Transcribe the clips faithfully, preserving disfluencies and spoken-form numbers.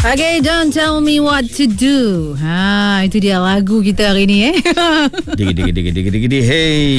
Okay, don't tell me what to do. Ha, itu dia lagu kita hari ni eh. Digi digi digi digi digi digi hey.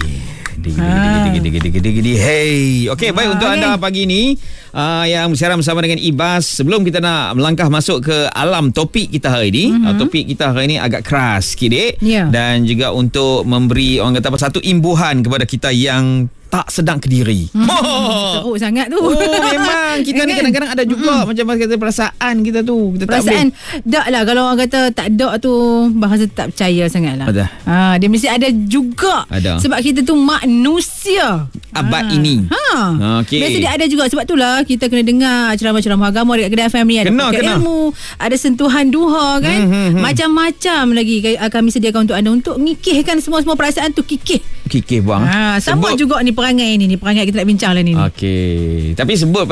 Digi digi digi digi digi digi hey. Okey, baik untuk anda pagi ni uh, yang siaran bersama dengan Ibas. Sebelum kita nak melangkah masuk ke alam topik kita hari ni, uh, topik kita hari ni agak keras sikit dek. Yeah. Dan juga untuk memberi orang kata apa satu imbuhan kepada kita yang tak sedang ke diri. Hmm. Oh. Teruk sangat tu. Oh, memang kita ni kadang-kadang ada juga hmm. macam kata perasaan kita tu. Kita perasaan tak tak lah. Kalau orang kata tak ada tu, bahasa tak percaya sangat lah. Ada. Ha, dia mesti ada juga. Ada. Sebab kita tu manusia. Abad ha. ini. Ha. Okay. Biasa dia ada juga. Sebab itulah kita kena dengar ceramah-ceramah agama dekat Kedai F M ni. Ada kena, kena. ilmu, ada sentuhan duha kan. Hmm, hmm, hmm. Macam-macam lagi kami sediakan untuk anda untuk ngikihkan semua-semua perasaan tu kikih. Kikih buang. Ha, sama juga ni perangai ni. Ni perangai kita nak bincang lah ni. Okey. Tapi sebut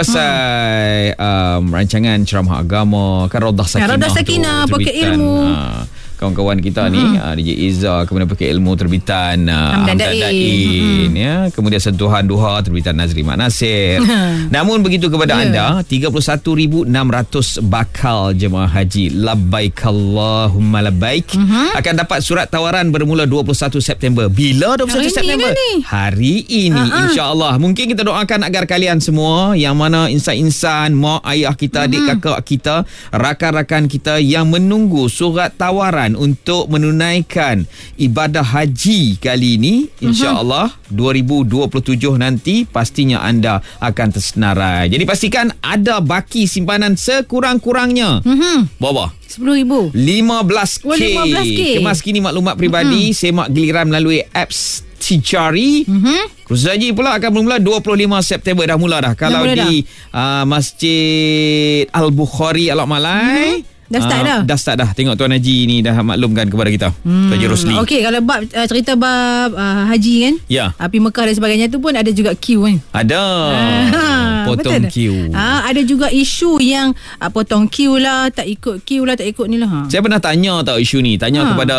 pasal hmm. um, rancangan ceramah agama, kan Raudah Sakinah. Raudah Sakinah, Poket Ilmu. Ha. Kawan-kawan kita ni, uh-huh. uh, D J Iza, kemudian Poket Ilmu terbitan uh, Hamdan Hamdan Dain, Dain ya. Kemudian Sentuhan Duha terbitan Nazri Mak Nasir. Namun begitu kepada yeah. anda, tiga puluh satu ribu enam ratus bakal jemaah haji labbaik Allahumma labbaik uh-huh. akan dapat surat tawaran bermula dua puluh satu September. Bila dua puluh satu September? Hari ini uh-huh. insya-Allah. Mungkin kita doakan agar kalian semua yang mana insan-insan, mak ayah kita, adik uh-huh. kakak kita, rakan-rakan kita yang menunggu surat tawaran untuk menunaikan ibadah haji kali ini, insya-Allah uh-huh. dua ribu dua puluh tujuh nanti pastinya anda akan tersenarai. Jadi pastikan ada baki simpanan sekurang-kurangnya. Uh-huh. Berapa? sepuluh ribu. lima belas K. Oh, lima belas K. Kemas kini maklumat peribadi, uh-huh. semak giliran melalui apps Tijari. Uh-huh. Kursus haji pula akan bermula dua puluh lima September. Dah mula dah. Kalau dah di dah. Uh, Masjid Al-Bukhari Alok Malai. Uh-huh. Dah start uh, dah? Dah start dah. Tengok Tuan Haji ni dah maklumkan kepada kita. Hmm. Tuan Haji Rosli. Okey, kalau bab uh, cerita bab uh, haji kan? Ya. Api Mekah dan sebagainya tu pun ada juga queue kan? Ada. Ah, potong queue. Ah, ada juga isu yang uh, potong queue lah, tak ikut queue lah, tak ikut ni lah. Ha. Saya pernah tanya tau isu ni. Tanya ha. kepada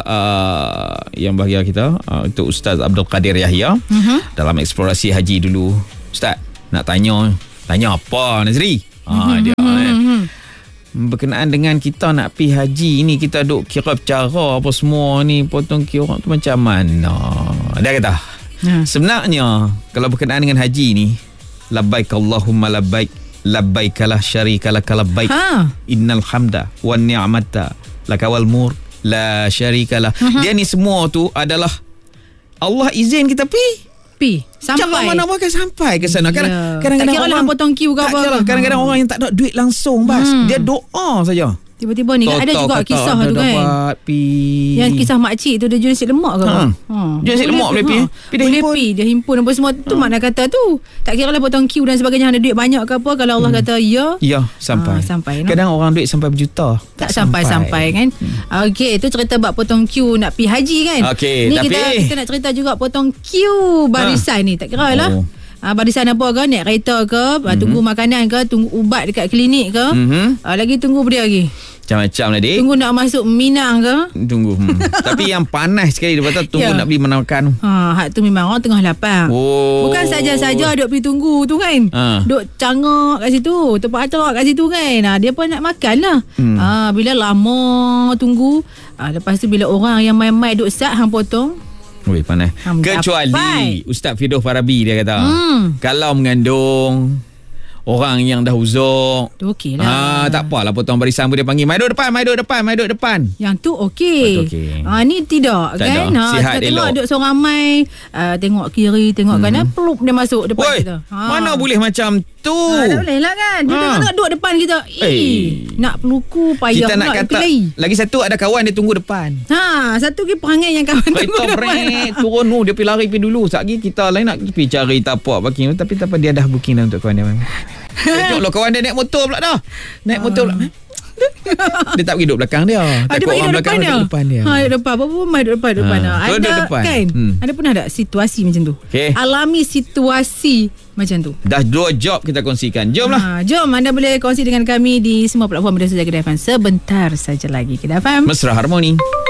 uh, yang bahagia kita, uh, untuk Ustaz Abdul Qadir Yahya. Uh-huh. Dalam eksplorasi haji dulu. Ustaz, nak tanya. Tanya apa Nazri? Uh-huh. Ah, dia uh-huh. kan. Berkenaan dengan kita nak pergi haji ni, kita duk kira bercara apa semua ni, potong kira orang tu macam mana. Dia kata ha. sebenarnya kalau berkenaan dengan haji ni, labbaik Allahumma labbaik labbaik la syarika lak labbaik ha. innal hamda wan ni'mata lakawal mulk la syarika lah. uh-huh. Dia ni semua tu adalah Allah izin kita pergi pi sampai mana boleh sampai ke sana. Yeah. Kadang-kadang orang potong queue ke apa. Kadang-kadang orang yang tak ada duit langsung bas. Hmm. Dia doa saja. Tiba-tiba ni kan ada juga kisah tu kan. Pi. Yang kisah makcik tu dia jual nasi lemak ke apa? Ha. ha. Jual nasi lemak boleh pi. Pi dia himpun. Pi, dia himpun apa semua tu ha. makna kata tu. Tak kira lah potong queue dan sebagainya, ada duit banyak ke apa, kalau Allah hmm. kata ya. Ya, sampai. Ha, sampai. Kadang no? orang duit sampai berjuta. Tak, tak sampai-sampai kan. Hmm. Okey, itu cerita bab potong queue nak pi haji kan. Okay, ni tapi kita kita nak cerita juga potong queue barisan ha. ni. Tak kira lah. Oh. Uh, barisan apa ke, naik kereta ke, mm-hmm. tunggu makanan ke, tunggu ubat dekat klinik ke, mm-hmm. uh, lagi tunggu benda lagi macam-macam lah dik. Tunggu nak masuk Minang ke, tunggu hmm. tapi yang panas sekali dia kata tunggu yeah. nak beli makan. Ha, hak tu memang orang tengah lapar. Oh. Bukan saja-saja duk pergi tunggu tu kan, ha. duk cangak kat situ, tempat atas kat situ kan. Ha, dia pun nak makan lah. hmm. ha, Bila lama tunggu, ha, lepas tu bila orang yang main-main duk sat hang potong. Oi, panas. Kecuali dapat. Ustaz Fidoh Farabi dia kata, hmm. kalau mengandung orang yang dah uzur, tu okey lah. Ha, tak apalah potong barisan pun dia panggil mai duduk depan, mai duduk depan, mai duduk depan. Yang tu okey. Okay. Ha, ni tidak tak kan. Ha, sihat elok. Tengok duduk seorang mai, uh, tengok kiri, tengok hmm. kanan, pelup dia masuk depan. Oi, kita. Ha. Mana boleh macam tu? Ha, tak boleh lah kan. Dia ha. tengok duduk depan kita. Eh, nak peluku payah pula kata, lagi satu ada kawan dia tunggu depan. Ha, satu lagi perangai yang kawan Kereta tunggu depan. Turun tu, dia pergi lari pergi dulu. Sat lagi kita lain nak pergi cari tapak parking, tapi tak apa, dia dah booking dah untuk kawan dia. Tengoklah kawan dia naik motor pula dah. Naik motor pula. Dia tak pergi duduk belakang dia. Tak takut orang belakang dia. Depan dia. Ha, duduk depan. Apa pun mai duduk depan depan. Ha. Ada duduk depan. Kan? Hmm. Ada pernah tak situasi macam tu? Okay. Alami situasi macam tu. Dah dua job kita kongsikan. Jomlah. Ha, jom anda boleh kongsi dengan kami di semua platform media sosial Kedai F M. Sebentar saja lagi Kedai F M. Mesra Harmoni.